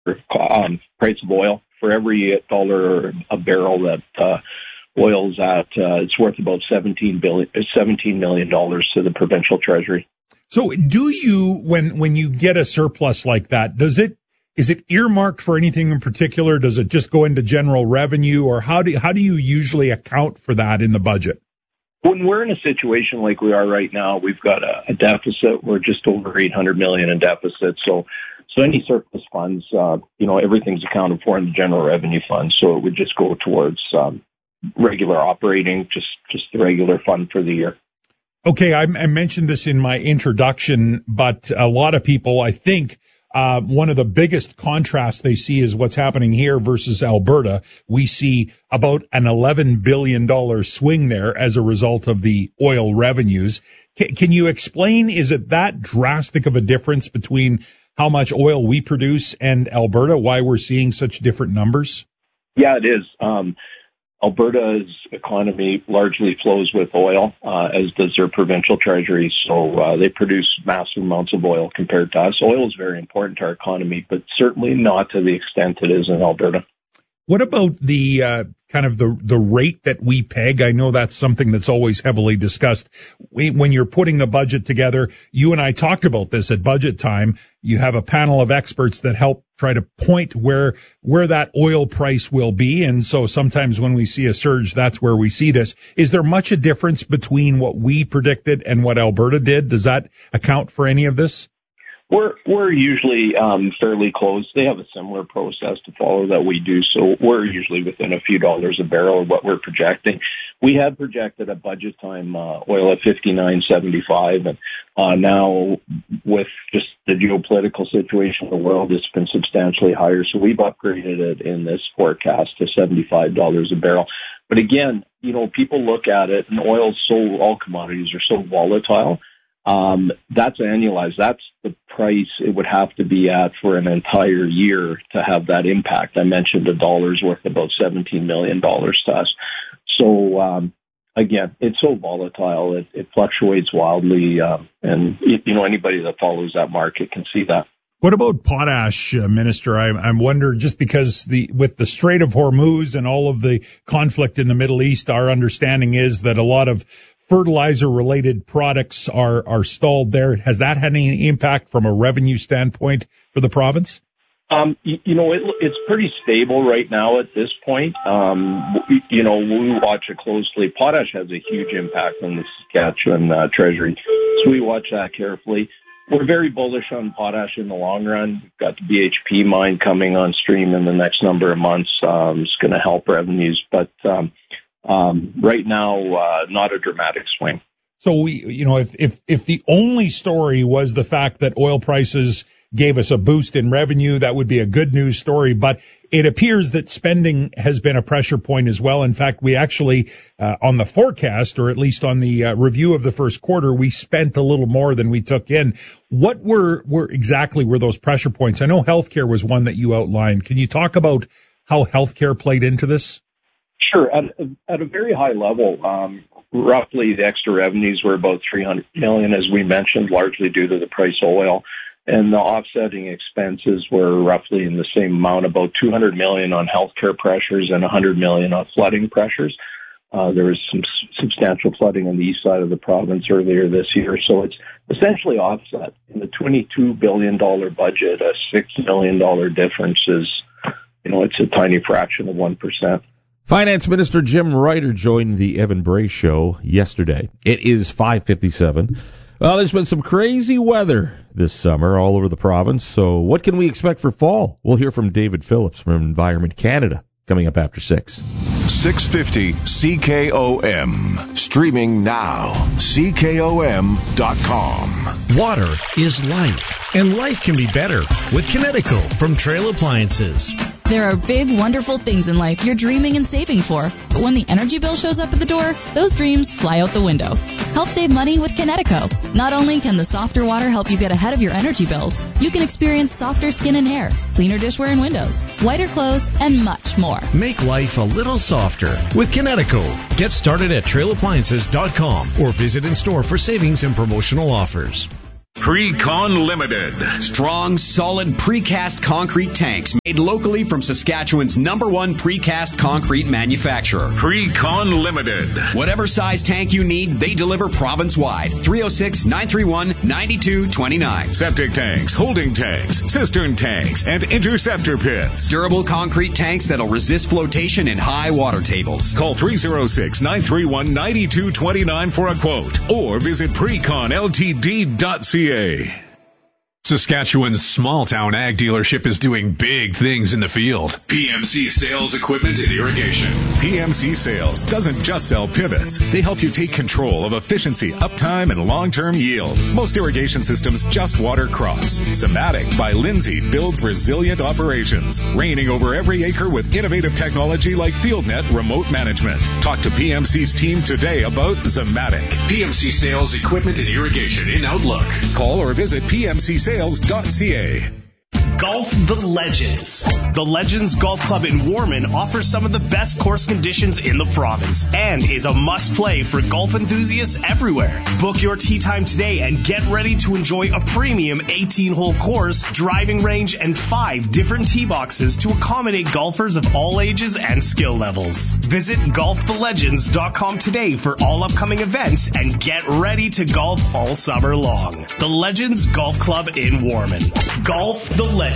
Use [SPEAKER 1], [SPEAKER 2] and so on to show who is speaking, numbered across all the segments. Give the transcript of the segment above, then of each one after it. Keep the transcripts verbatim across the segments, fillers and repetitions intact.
[SPEAKER 1] um, price of oil. For every dollar a barrel that uh, oil's at, uh, it's worth about seventeen billion, seventeen million dollars to the provincial treasury.
[SPEAKER 2] So, do you when when you get a surplus like that, does it is it earmarked for anything in particular? Does it just go into general revenue, or how do how do you usually account for that in the budget?
[SPEAKER 1] When we're in a situation like we are right now, we've got a, a deficit. We're just over eight hundred million in deficit. So, so any surplus funds, uh, you know, everything's accounted for in the general revenue fund. So it would just go towards um, regular operating, just just the regular fund for the year.
[SPEAKER 2] Okay, I, I mentioned this in my introduction, but a lot of people, I think, uh, one of the biggest contrasts they see is what's happening here versus Alberta. We see about an eleven billion dollars swing there as a result of the oil revenues. C- can you explain, is it that drastic of a difference between how much oil we produce and Alberta, why we're seeing such different numbers?
[SPEAKER 1] Yeah, it is. Um, Alberta's economy largely flows with oil, uh, as does their provincial treasury. So uh, they produce massive amounts of oil compared to us. Oil is very important to our economy, but certainly not to the extent it is in Alberta.
[SPEAKER 2] What about the uh, kind of the the rate that we peg? I know that's something that's always heavily discussed. We, when you're putting the budget together, you and I talked about this at budget time. You have a panel of experts that help try to point where where that oil price will be. And so sometimes when we see a surge, that's where we see this. Is there much a difference between what we predicted and what Alberta did? Does that account for any of this?
[SPEAKER 1] We're we're usually um, fairly close. They have a similar process to follow that we do, so we're usually within a few dollars a barrel of what we're projecting. We had projected at budget time uh, oil at fifty-nine seventy-five, and uh, now with just the geopolitical situation in the world, it's been substantially higher. So we've upgraded it in this forecast to seventy-five dollars a barrel. But again, you know, people look at it, and oil, so all commodities are so volatile. Um, that's annualized. That's the price it would have to be at for an entire year to have that impact. I mentioned a dollar's worth about seventeen million dollars to us. So, um, again, it's so volatile. It, it fluctuates wildly. Um, and, you know, anybody that follows that market can see that.
[SPEAKER 2] What about potash, uh, Minister? I, I'm wondering, just because the with the Strait of Hormuz and all of the conflict in the Middle East, our understanding is that a lot of fertilizer-related products are are stalled there. Has that had any impact from a revenue standpoint for the province?
[SPEAKER 1] Um, you, you know, it, it's pretty stable right now at this point. Um, you know, we watch it closely. Potash has a huge impact on the Saskatchewan uh, Treasury, so we watch that carefully. We're very bullish on potash in the long run. We've got the B H P mine coming on stream in the next number of months. Um, it's going to help revenues, but um, Um, right now, uh, not a dramatic swing.
[SPEAKER 2] So we, you know, if, if, if the only story was the fact that oil prices gave us a boost in revenue, that would be a good news story. But it appears that spending has been a pressure point as well. In fact, we actually, uh, on the forecast, or at least on the uh, review of the first quarter, we spent a little more than we took in. What were, were exactly were those pressure points? I know healthcare was one that you outlined. Can you talk about how healthcare played into this?
[SPEAKER 1] Sure. At, at a very high level, um, roughly the extra revenues were about three hundred million dollars, as we mentioned, largely due to the price of oil. And the offsetting expenses were roughly in the same amount, about two hundred million dollars on healthcare pressures and one hundred million dollars on flooding pressures. Uh, there was some s- substantial flooding on the east side of the province earlier this year. So it's essentially offset. In the twenty-two billion dollars budget, a six million dollars difference is, you know, it's a tiny fraction of one percent.
[SPEAKER 3] Finance Minister Jim Ryder joined the Evan Bray Show yesterday. It is five fifty-seven. Well, there's been some crazy weather this summer all over the province, so what can we expect for fall? We'll hear from David Phillips from Environment Canada coming up after six.
[SPEAKER 4] six fifty C K O M. Streaming now. C K O M dot com.
[SPEAKER 5] Water is life, and life can be better with Kinetico from Trail Appliances.
[SPEAKER 6] There are big, wonderful things in life you're dreaming and saving for, but when the energy bill shows up at the door, those dreams fly out the window. Help save money with Kinetico. Not only can the softer water help you get ahead of your energy bills, you can experience softer skin and hair, cleaner dishware and windows, whiter clothes, and much more.
[SPEAKER 5] Make life a little softer with Kinetico. Get started at trail appliances dot com or visit in store for savings and promotional offers.
[SPEAKER 7] Precon Limited.
[SPEAKER 8] Strong, solid precast concrete tanks made locally from Saskatchewan's number one precast concrete manufacturer.
[SPEAKER 7] Precon Limited.
[SPEAKER 8] Whatever size tank you need, they deliver province-wide. three oh six, nine three one, nine two two nine.
[SPEAKER 7] Septic tanks, holding tanks, cistern tanks, and interceptor pits.
[SPEAKER 8] Durable concrete tanks that'll resist flotation in high water tables.
[SPEAKER 7] Call three oh six, nine three one, nine two two nine for a quote or visit precon l t d dot c a.
[SPEAKER 9] Saskatchewan's small-town ag dealership is doing big things in the field.
[SPEAKER 7] P M C Sales Equipment and Irrigation. P M C Sales doesn't just sell pivots. They help you take control of efficiency, uptime, and long-term yield. Most irrigation systems just water crops. Zematic by Lindsay builds resilient operations, reigning over every acre with innovative technology like FieldNet remote management. Talk to P M C's team today about Zematic.
[SPEAKER 9] P M C Sales Equipment and Irrigation in Outlook.
[SPEAKER 7] Call or visit p m c sales dot c a.
[SPEAKER 10] Golf the Legends. The Legends Golf Club in Warman offers some of the best course conditions in the province and is a must-play for golf enthusiasts everywhere. Book your tee time today and get ready to enjoy a premium eighteen-hole course, driving range, and five different tee boxes to accommodate golfers of all ages and skill levels. Visit golf the legends dot com today for all upcoming events and get ready to golf all summer long. The Legends Golf Club in Warman. Golf the Legends.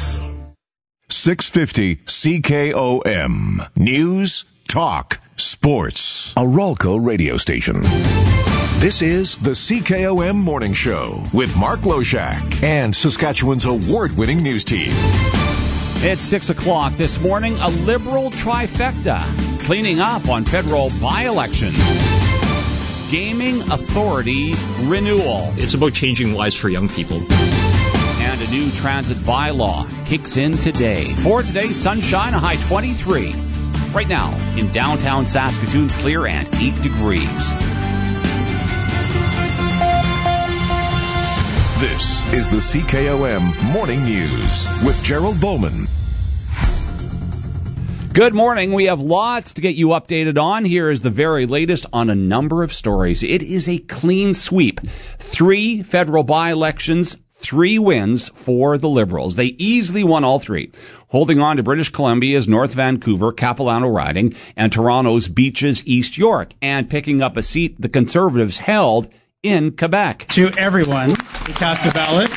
[SPEAKER 4] six fifty C K O M. News, talk, sports. A Ralco radio station. This is the C K O M Morning Show with Mark Loshak and Saskatchewan's award-winning news team.
[SPEAKER 11] It's six o'clock this morning. A Liberal trifecta cleaning up on federal by-election. Gaming Authority renewal.
[SPEAKER 12] It's about changing lives for young people.
[SPEAKER 11] And a new transit bylaw kicks in today. For today, sunshine, a high twenty-three. Right now, in downtown Saskatoon, clear and eight degrees.
[SPEAKER 4] This is the C K O M Morning News with Gerald Bowman.
[SPEAKER 11] Good morning. We have lots to get you updated on. Here is the very latest on a number of stories. It is a clean sweep. Three federal by-elections, three wins for the Liberals. They easily won all three, holding on to British Columbia's North Vancouver, Capilano riding, and Toronto's Beaches, East York, and picking up a seat the Conservatives held in Quebec.
[SPEAKER 13] To everyone who cast a ballot,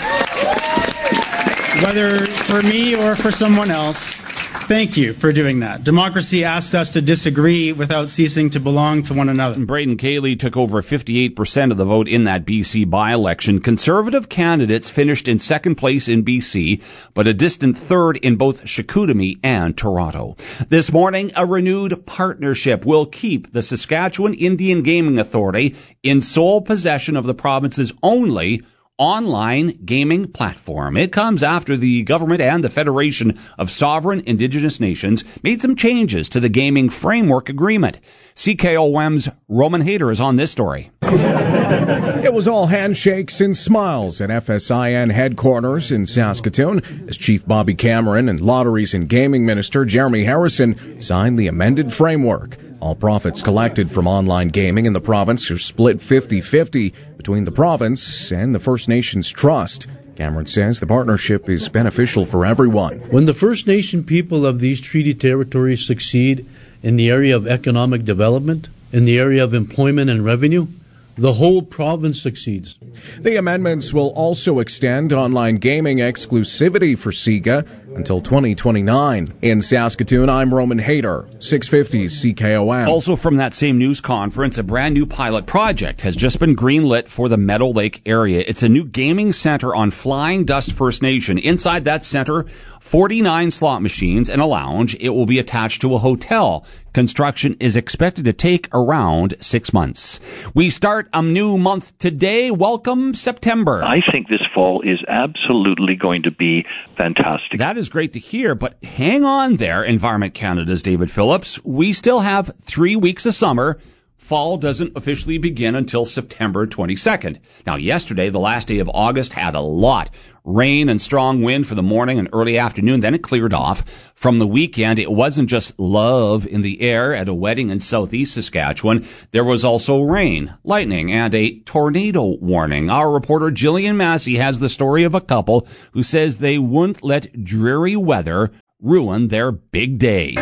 [SPEAKER 13] whether for me or for someone else, thank you for doing that. Democracy asks us to disagree without ceasing to belong to one another.
[SPEAKER 11] Braden Cayley took over fifty-eight percent of the vote in that B C by-election. Conservative candidates finished in second place in B C, but a distant third in both Chicoutimi and Toronto. This morning, a renewed partnership will keep the Saskatchewan Indian Gaming Authority in sole possession of the province's only online gaming platform. It comes after the government and the Federation of Sovereign Indigenous Nations made some changes to the gaming framework agreement. C K O M's Roman Hader is on this story.
[SPEAKER 14] It was all handshakes and smiles at F S I N headquarters in Saskatoon as Chief Bobby Cameron and Lotteries and Gaming Minister Jeremy Harrison signed the amended framework. All profits collected from online gaming in the province are split fifty-fifty between the province and the First Nations Trust. Cameron says the partnership is beneficial for everyone.
[SPEAKER 15] When the First Nation people of these treaty territories succeed in the area of economic development, in the area of employment and revenue, the whole province succeeds.
[SPEAKER 14] The amendments will also extend online gaming exclusivity for SIGA until twenty twenty-nine. In Saskatoon, I'm Roman Hader, six fifty C K O M.
[SPEAKER 11] Also from that same news conference, a brand new pilot project has just been greenlit for the Meadow Lake area. It's a new gaming center on Flying Dust First Nation. Inside that center, forty-nine slot machines and a lounge. It will be attached to a hotel. Construction is expected to take around six months. We start a new month today. Welcome September.
[SPEAKER 16] I think this fall is absolutely going to be fantastic.
[SPEAKER 11] That is great to hear, but hang on there, Environment Canada's David Phillips. We still have three weeks of summer, fall doesn't officially begin until September twenty-second. Now, yesterday, the last day of August, had a lot. Rain and strong wind for the morning and early afternoon, then it cleared off. From the weekend, it wasn't just love in the air at a wedding in southeast Saskatchewan. There was also rain, lightning, and a tornado warning. Our reporter Jillian Massey has the story of a couple who says they wouldn't let dreary weather ruin their big day.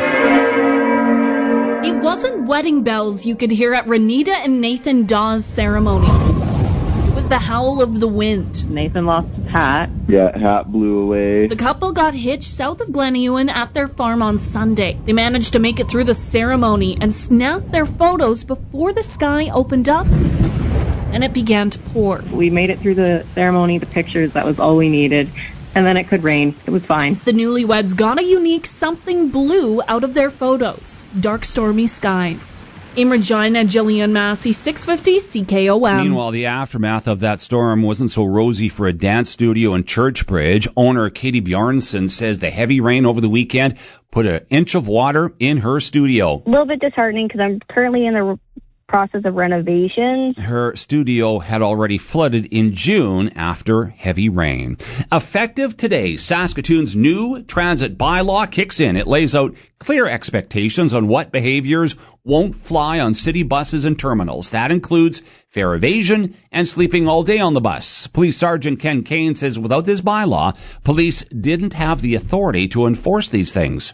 [SPEAKER 17] It wasn't wedding bells you could hear at Renita and Nathan Dawes' ceremony. It was the howl of the wind.
[SPEAKER 18] Nathan lost his hat.
[SPEAKER 1] Yeah, hat blew away.
[SPEAKER 17] The couple got hitched south of Glenewan at their farm on Sunday. They managed to make it through the ceremony and snapped their photos before the sky opened up and it began to pour.
[SPEAKER 18] We made it through the ceremony, the pictures, that was all we needed. And then it could rain. It was fine.
[SPEAKER 17] The newlyweds got a unique something blue out of their photos. Dark, stormy skies. In Regina, Jillian Massey, six fifty C K O M.
[SPEAKER 11] Meanwhile, the aftermath of that storm wasn't so rosy for a dance studio in Churchbridge. Owner Katie Bjornson says the heavy rain over the weekend put an inch of water in her studio.
[SPEAKER 19] A little bit disheartening because I'm currently in the process of renovations.
[SPEAKER 11] Her studio had already flooded in June after heavy rain. Effective today, Saskatoon's new transit bylaw kicks in. It lays out clear expectations on what behaviors won't fly on city buses and terminals. That includes fare evasion and sleeping all day on the bus. Police Sergeant Ken Kane says without this bylaw, police didn't have the authority to enforce these things.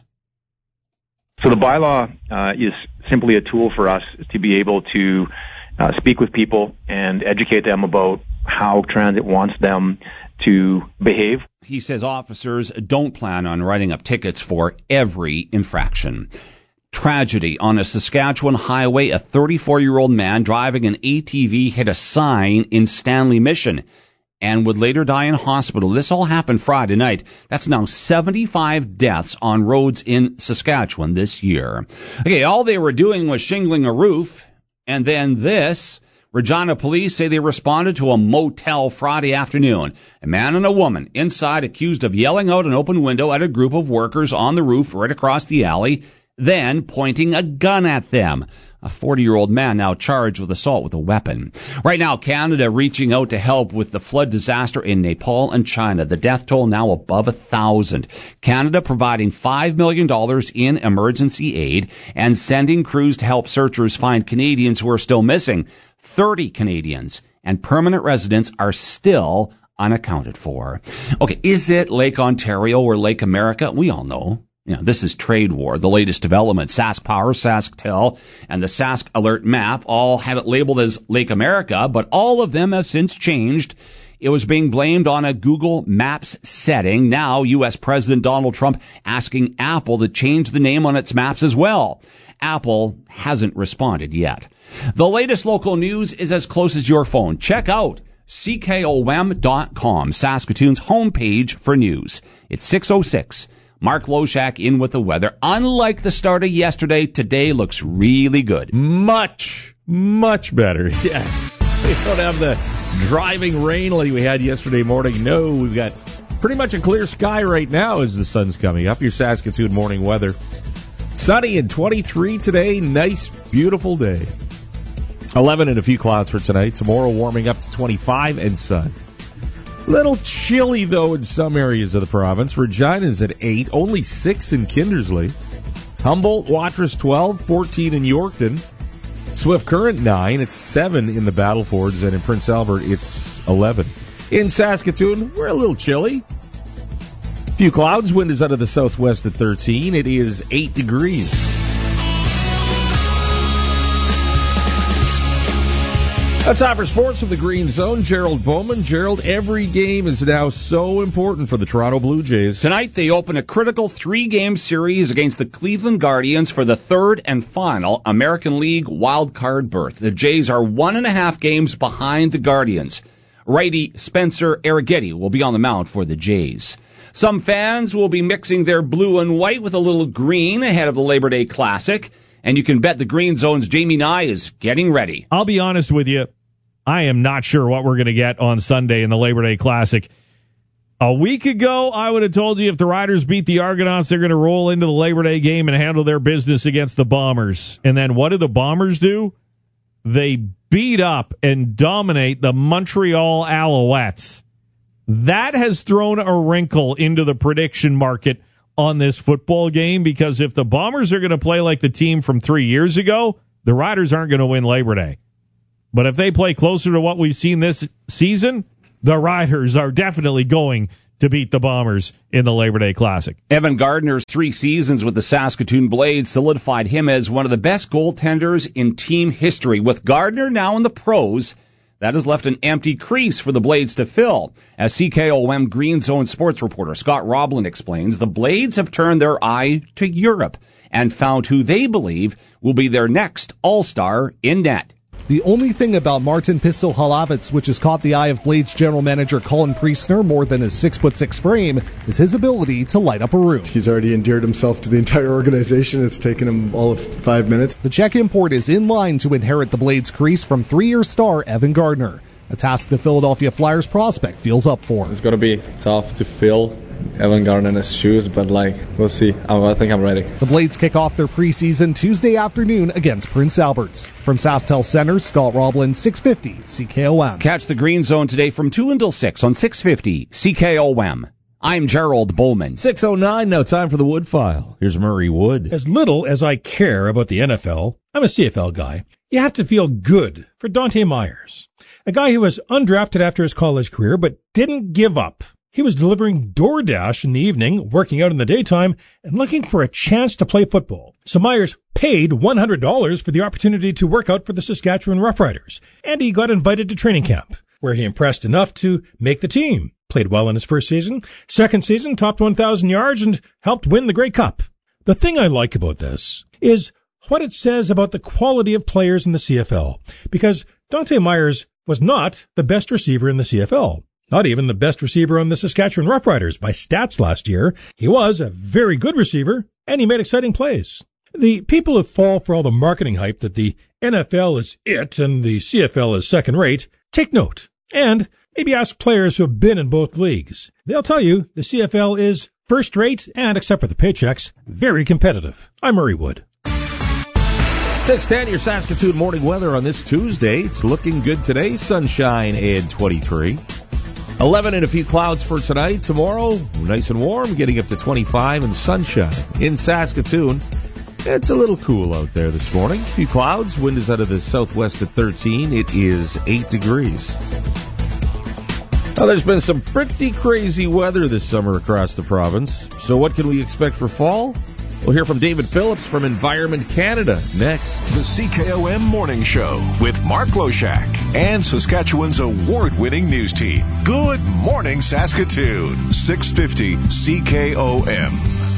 [SPEAKER 20] So the bylaw uh, is simply a tool for us to be able to uh, speak with people and educate them about how transit wants them to behave.
[SPEAKER 11] He says officers don't plan on writing up tickets for every infraction. Tragedy on a Saskatchewan highway. A thirty-four-year-old man driving an A T V hit a sign in Stanley Mission and would later die in hospital. This all happened Friday night. That's now seventy-five deaths on roads in Saskatchewan this year. Okay, all they were doing was shingling a roof, and then this. Regina police say they responded to a motel Friday afternoon. A man and a woman inside accused of yelling out an open window at a group of workers on the roof right across the alley, then pointing a gun at them. A forty-year-old man now charged with assault with a weapon. Right now, Canada reaching out to help with the flood disaster in Nepal and China. The death toll now above a thousand. Canada providing five million dollars in emergency aid and sending crews to help searchers find Canadians who are still missing. thirty Canadians and permanent residents are still unaccounted for. Okay, is it Lake Ontario or Lake America? We all know. You know, this is trade war, the latest development. Sask Power, SaskTel, and the Sask Alert map all have it labeled as Lake America, but all of them have since changed. It was being blamed on a Google Maps setting. Now, U S President Donald Trump asking Apple to change the name on its maps as well. Apple hasn't responded yet. The latest local news is as close as your phone. Check out C K O M dot com, Saskatoon's homepage for news. It's six oh six. Mark Loshak in with the weather. Unlike the start of yesterday, today looks really good.
[SPEAKER 3] Much, much better. Yes. We don't have the driving rain like we had yesterday morning. No, we've got pretty much a clear sky right now as the sun's coming up. Your Saskatoon morning weather. Sunny and twenty-three today. Nice, beautiful day. eleven and a few clouds for tonight. Tomorrow warming up to twenty-five and sun. Little chilly, though, in some areas of the province. Regina's at eight, only six in Kindersley. Humboldt, Watrous twelve, fourteen in Yorkton. Swift Current nine, it's seven in the Battlefords, and in Prince Albert it's eleven. In Saskatoon, we're a little chilly. A few clouds, wind is out of the southwest at thirteen. It is eight degrees. That's time for sports from the Green Zone. Gerald Bowman. Gerald, every game is now so important for the Toronto Blue Jays.
[SPEAKER 11] Tonight they open a critical three-game series against the Cleveland Guardians for the third and final American League wildcard berth. The Jays are one and a half games behind the Guardians. Righty Spencer Arrighetti will be on the mound for the Jays. Some fans will be mixing their blue and white with a little green ahead of the Labor Day Classic. And you can bet the Green Zone's Jamie Nye is getting ready.
[SPEAKER 2] I'll be honest with you. I am not sure what we're going to get on Sunday in the Labor Day Classic. A week ago, I would have told you if the Riders beat the Argonauts, they're going to roll into the Labor Day game and handle their business against the Bombers. And then what do the Bombers do?
[SPEAKER 3] they beat up and dominate the Montreal Alouettes. That has thrown a wrinkle into the prediction market on this football game, because if the Bombers are going to play like the team from three years ago, the Riders aren't going to win Labor Day. But if they play closer to what we've seen this season, the Riders are definitely going to beat the Bombers in the Labor Day Classic.
[SPEAKER 11] Evan Gardner's three seasons with the Saskatoon Blades solidified him as one of the best goaltenders in team history. With Gardner now in the pros, that has left an empty crease for the Blades to fill. As C K O M Green Zone sports reporter Scott Roblin explains, the Blades have turned their eye to Europe and found who they believe will be their next all-star in net.
[SPEAKER 21] The only thing about Martin Pistol-Halavitz which has caught the eye of Blades general manager Colin Priestner more than his six foot six frame is his ability to light up a room.
[SPEAKER 22] He's already endeared himself to the entire organization. It's taken him all of five minutes.
[SPEAKER 21] The Czech import is in line to inherit the Blades crease from three-year star Evan Gardner, a task the Philadelphia Flyers prospect feels up for.
[SPEAKER 22] It's going to be tough to fill Evan Gardner's shoes, but like we'll see. I think I'm ready.
[SPEAKER 21] The Blades kick off their preseason Tuesday afternoon against Prince Albert's. From SaskTel Center, Scott Roblin, six fifty C K O M.
[SPEAKER 11] Catch the Green Zone today from two until six on six fifty C K O M. I'm Gerald Bowman.
[SPEAKER 3] six oh nine, now time for the Wood File. Here's Murray Wood.
[SPEAKER 23] As little as I care about the N F L, I'm a C F L guy. You have to feel good for Dante Myers, a guy who was undrafted after his college career but didn't give up. He was delivering DoorDash in the evening, working out in the daytime, and looking for a chance to play football. So Myers paid one hundred dollars for the opportunity to work out for the Saskatchewan Roughriders, and he got invited to training camp, where he impressed enough to make the team. Played well in his first season, second season topped one thousand yards, and helped win the Grey Cup. The thing I like about this is what it says about the quality of players in the C F L, because Dante Myers was not the best receiver in the C F L. Not even the best receiver on the Saskatchewan Roughriders by stats last year. He was a very good receiver, and he made exciting plays. The people who fall for all the marketing hype that the N F L is it and the C F L is second rate, take note. And maybe ask players who have been in both leagues. They'll tell you the C F L is first rate and, except for the paychecks, very competitive. I'm Murray Wood.
[SPEAKER 3] six ten, your Saskatoon morning weather on this Tuesday. It's looking good today. Sunshine and twenty-three. eleven and a few clouds for tonight. Tomorrow, nice and warm, getting up to twenty-five and sunshine. In Saskatoon, it's a little cool out there this morning. A few clouds. Wind is out of the southwest at thirteen. It is eight degrees. Now, there's been some pretty crazy weather this summer across the province. So what can we expect for fall? We'll hear from David Phillips from Environment Canada next.
[SPEAKER 4] The C K O M Morning Show with Mark Loshak and Saskatchewan's award-winning news team. Good morning, Saskatoon. six fifty C K O M.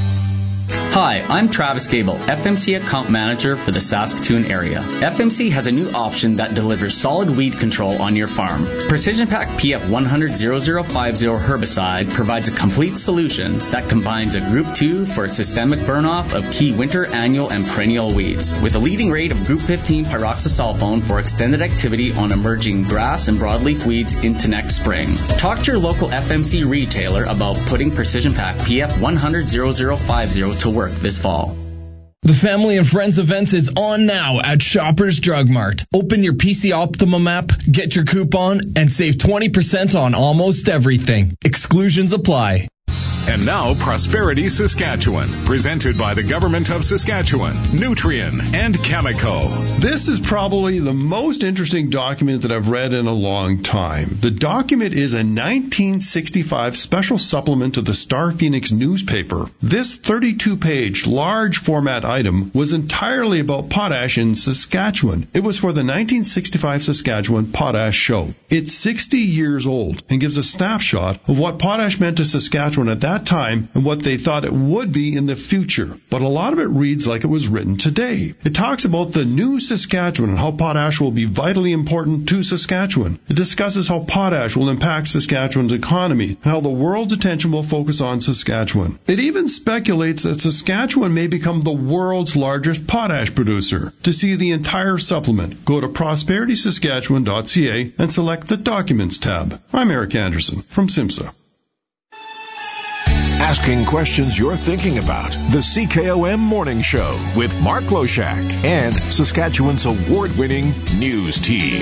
[SPEAKER 24] Hi, I'm Travis Gable, F M C Account Manager for the Saskatoon area. F M C has a new option that delivers solid weed control on your farm. Precision Pack P F one hundred zero zero five zero herbicide provides a complete solution that combines a Group two for systemic burnoff of key winter, annual, and perennial weeds, with a leading rate of Group fifteen pyroxasulfone for extended activity on emerging grass and broadleaf weeds into next spring. Talk to your local F M C retailer about putting Precision Pack P F one hundred zero zero five zero to work this fall.
[SPEAKER 25] The Family and Friends event is on now at Shoppers Drug Mart. Open your P C Optimum app, get your coupon, and save twenty percent on almost everything. Exclusions apply.
[SPEAKER 7] And now, Prosperity Saskatchewan, presented by the Government of Saskatchewan, Nutrien, and Chemico.
[SPEAKER 26] This is probably the most interesting document that I've read in a long time. The document is a nineteen sixty-five special supplement to the Star Phoenix newspaper. This thirty-two page, large format item was entirely about potash in Saskatchewan. It was for the nineteen sixty-five Saskatchewan Potash Show. It's sixty years old and gives a snapshot of what potash meant to Saskatchewan at that time and what they thought it would be in the future. But a lot of it reads like it was written today. It talks about the new Saskatchewan and how potash will be vitally important to Saskatchewan. It discusses how potash will impact Saskatchewan's economy and how the world's attention will focus on Saskatchewan. It even speculates that Saskatchewan may become the world's largest potash producer. To see the entire supplement, go to prosperity saskatchewan dot c a and select the Documents tab. I'm Eric Anderson from SIMSA.
[SPEAKER 4] asking questions you're thinking about. The C K O M Morning Show with Mark Loshak and Saskatchewan's award-winning news team.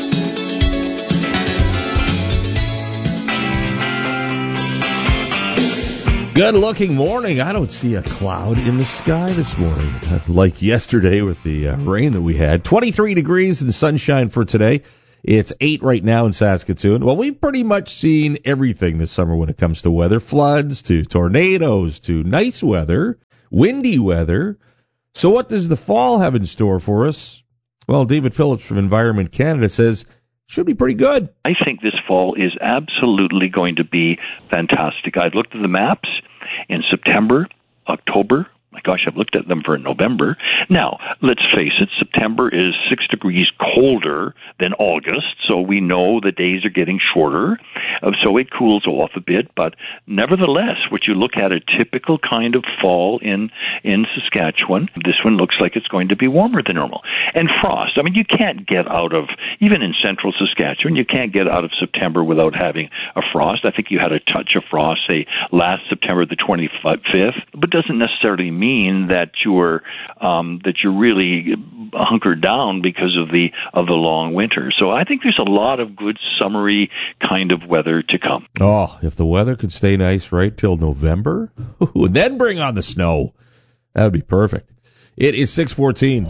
[SPEAKER 3] Good-looking morning. I don't see a cloud in the sky this morning, like yesterday with the uh, rain that we had. twenty-three degrees and sunshine for today. It's eight right now in Saskatoon. Well, we've pretty much seen everything this summer when it comes to weather. Floods to tornadoes to nice weather, windy weather. So what does the fall have in store for us? Well, David Phillips from Environment Canada says should be pretty good.
[SPEAKER 16] I think this fall is absolutely going to be fantastic. I've looked at the maps in September, October. My gosh, I've looked at them for November. Now, let's face it, September is six degrees colder than August, so we know the days are getting shorter, so it cools off a bit. But nevertheless, what you look at, a typical kind of fall in, in Saskatchewan, this one looks like it's going to be warmer than normal. And frost, I mean, you can't get out of, even in central Saskatchewan, you can't get out of September without having a frost. I think you had a touch of frost, say, last September the twenty-fifth, but doesn't necessarily mean mean that you're um, that you're really hunkered down because of the of the long winter. So I think there's a lot of good summery kind of weather to come.
[SPEAKER 3] Oh, if the weather could stay nice right till November, then bring on the snow. That would be perfect. It is six fourteen.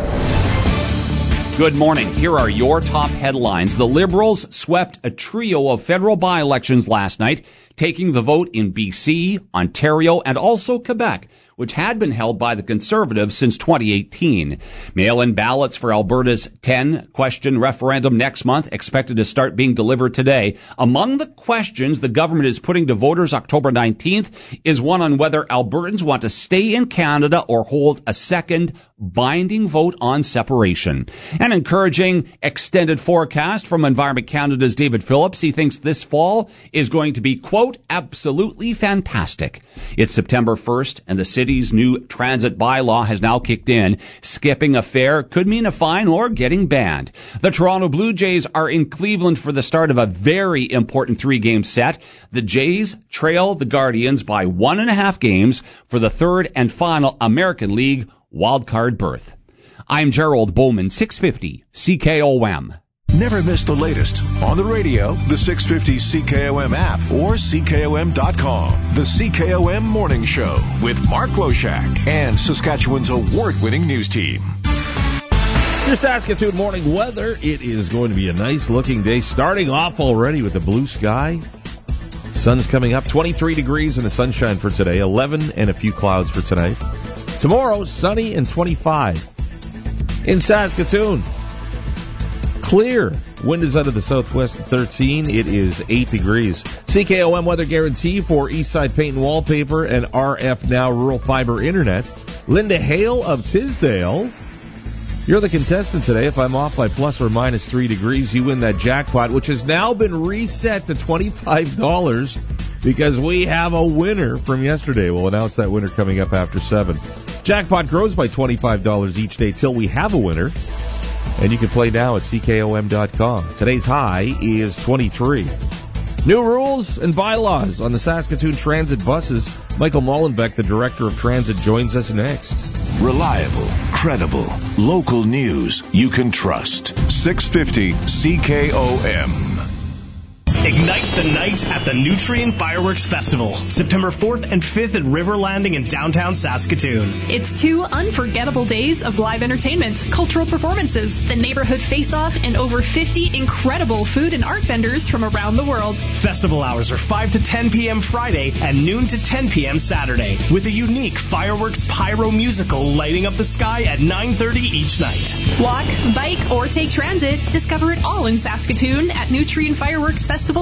[SPEAKER 11] Good morning. Here are your top headlines. The Liberals swept a trio of federal by-elections last night, taking the vote in B C, Ontario, and also Quebec, which had been held by the Conservatives since twenty eighteen. Mail-in ballots for Alberta's ten-question referendum next month expected to start being delivered today. Among the questions the government is putting to voters October nineteenth is one on whether Albertans want to stay in Canada or hold a second binding vote on separation. An encouraging extended forecast from Environment Canada's David Phillips. He thinks this fall is going to be, quote, absolutely fantastic. It's September first, and the city's new transit bylaw has now kicked in. Skipping a fare could mean a fine or getting banned. The Toronto Blue Jays are in Cleveland for the start of a very important three-game set. The Jays trail the Guardians by one and a half games for the third and final American League wildcard berth. I'm Gerald Bowman, six fifty C K O M.
[SPEAKER 4] Never miss the latest on the radio, the six fifty C K O M app, or C K O M dot com. The C K O M Morning Show with Mark Loshak and Saskatchewan's award-winning news team.
[SPEAKER 3] Your Saskatoon morning weather. It is going to be a nice-looking day, starting off already with the blue sky. Sun's coming up, twenty-three degrees in the sunshine for today, eleven and a few clouds for tonight. Tomorrow, sunny and twenty-five. In Saskatoon, clear. Wind is out of the southwest at thirteen. It is eight degrees. C K O M weather guarantee for Eastside Paint and Wallpaper and R F Now Rural Fiber Internet. Linda Hale of Tisdale. You're the contestant today. If I'm off by plus or minus three degrees, you win that jackpot, which has now been reset to twenty-five dollars because we have a winner from yesterday. We'll announce that winner coming up after seven. Jackpot grows by twenty-five dollars each day till we have a winner. And you can play now at C K O M dot com. Today's high is twenty-three. New rules and bylaws on the Saskatoon Transit buses. Michael Mullenbeck, the Director of Transit, joins us next.
[SPEAKER 4] Reliable, credible, local news you can trust. six fifty C K O M.
[SPEAKER 5] Ignite the night at the Nutrien Fireworks Festival, September fourth and fifth at River Landing in downtown Saskatoon.
[SPEAKER 6] It's two unforgettable days of live entertainment, cultural performances, the neighborhood face-off, and over fifty incredible food and art vendors from around the world.
[SPEAKER 5] Festival hours are five to ten p.m. Friday and noon to ten p.m. Saturday, with a unique fireworks pyro musical lighting up the sky at nine thirty each night.
[SPEAKER 6] Walk, bike, or take transit. Discover it all in Saskatoon at Nutrien Fireworks Festival.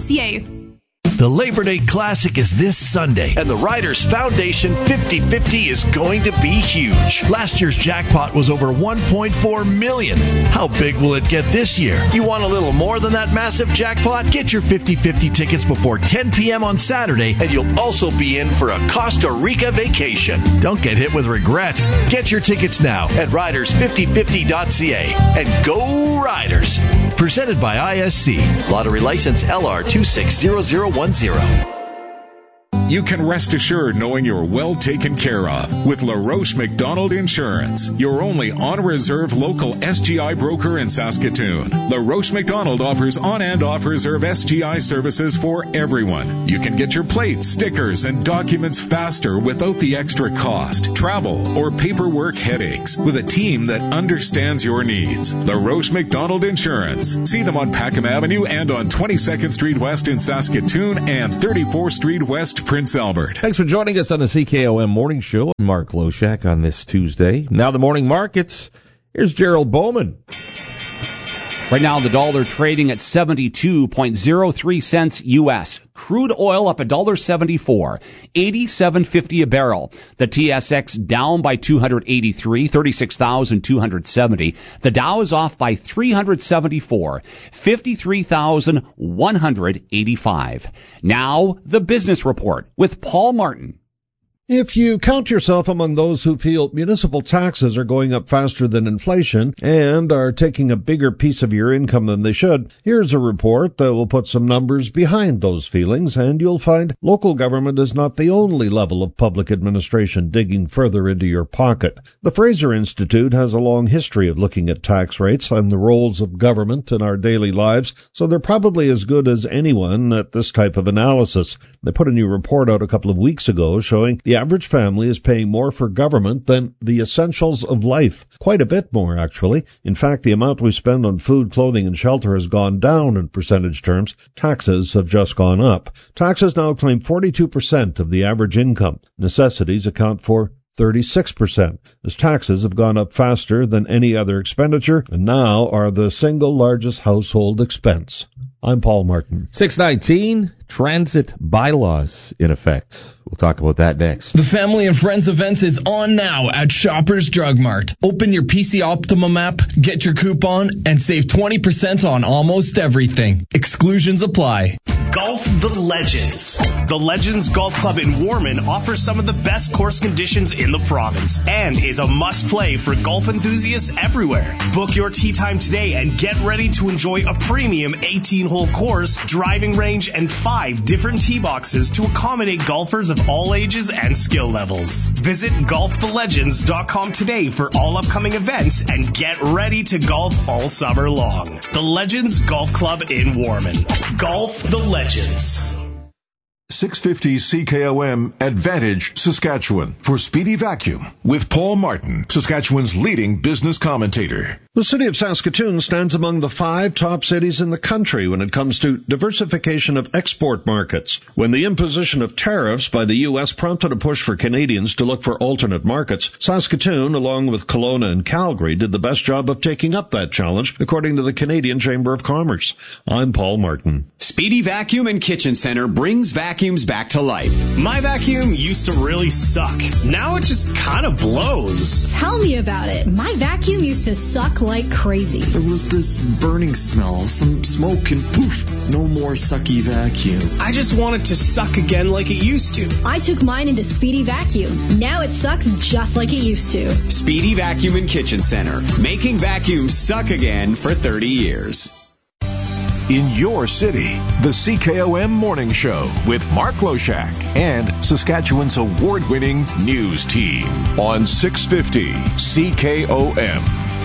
[SPEAKER 8] The Labor Day Classic is this Sunday, and the Riders Foundation fifty fifty is going to be huge. Last year's jackpot was over one point four million dollars. How big will it get this year? You want a little more than that massive jackpot? Get your fifty fifty tickets before ten p.m. on Saturday, and you'll also be in for a Costa Rica vacation. Don't get hit with regret. Get your tickets now at riders fifty fifty dot c a, and go Riders! Presented by I S C. Lottery license L R two six zero zero one zero.
[SPEAKER 7] You can rest assured knowing you're well taken care of with LaRoche McDonald Insurance, your only on-reserve local S G I broker in Saskatoon. LaRoche McDonald offers on and off-reserve S G I services for everyone. You can get your plates, stickers, and documents faster without the extra cost, travel, or paperwork headaches with a team that understands your needs. LaRoche McDonald Insurance. See them on Packham Avenue and on twenty-second Street West in Saskatoon and thirty-fourth Street West, Prince Albert.
[SPEAKER 3] Thanks for joining us on the C K O M Morning Show. Mark Loshak on this Tuesday. Now the morning markets. Here's Gerald Bowman.
[SPEAKER 11] Right now, the dollar trading at seventy-two point zero three cents U S. Crude oil up one dollar seventy-four, eighty-seven fifty a barrel. The T S X down by two hundred eighty-three, thirty-six thousand two hundred seventy. The Dow is off by three hundred seventy-four, fifty-three thousand one hundred eighty-five. Now, the business report with Paul Martin.
[SPEAKER 9] If you count yourself among those who feel municipal taxes are going up faster than inflation and are taking a bigger piece of your income than they should, here's a report that will put some numbers behind those feelings, and you'll find local government is not the only level of public administration digging further into your pocket. The Fraser Institute has a long history of looking at tax rates and the roles of government in our daily lives, so they're probably as good as anyone at this type of analysis. They put a new report out a couple of weeks ago showing the The average family is paying more for government than the essentials of life. Quite a bit more, actually. In fact, the amount we spend on food, clothing, and shelter has gone down in percentage terms. Taxes have just gone up. Taxes now claim forty-two percent of the average income. Necessities account for thirty-six percent, as taxes have gone up faster than any other expenditure and now are the single largest household expense. I'm Paul Martin.
[SPEAKER 3] six nineteen, transit bylaws in effect. We'll talk about that next.
[SPEAKER 25] The Family and Friends event is on now at Shoppers Drug Mart. Open your P C Optimum app, get your coupon, and save twenty percent on almost everything. Exclusions apply.
[SPEAKER 5] Golf the Legends. The Legends Golf Club in Warman offers some of the best course conditions in the province and is a must-play for golf enthusiasts everywhere. Book your tee time today and get ready to enjoy a premium eighteen-hole course, driving range, and five different tee boxes to accommodate golfers of all ages and skill levels. Visit golf the legends dot com today for all upcoming events and get ready to golf all summer long. The Legends Golf Club in Warman. Golf the Legends.
[SPEAKER 4] six fifty C K O M Advantage Saskatchewan for Speedy Vacuum with Paul Martin, Saskatchewan's leading business commentator.
[SPEAKER 21] The city of Saskatoon stands among the five top cities in the country when it comes to diversification of export markets. When the imposition of tariffs by the U S prompted a push for Canadians to look for alternate markets, Saskatoon, along with Kelowna and Calgary, did the best job of taking up that challenge, according to the Canadian Chamber of Commerce. I'm Paul Martin.
[SPEAKER 10] Speedy Vacuum and Kitchen Center brings vacuums back to life.
[SPEAKER 5] My vacuum used to really suck. Now it just kind of blows.
[SPEAKER 12] Tell me about it. My vacuum used to suck like crazy.
[SPEAKER 13] There was this burning smell, some smoke, and poof, no more sucky vacuum.
[SPEAKER 5] I just want it to suck again like it used to.
[SPEAKER 12] I took mine into Speedy Vacuum. Now it sucks just like it used to.
[SPEAKER 10] Speedy Vacuum and Kitchen Center, making vacuums suck again for thirty years.
[SPEAKER 4] In your city, the C K O M Morning Show with Mark Loshak and Saskatchewan's award-winning news team on six fifty C K O M.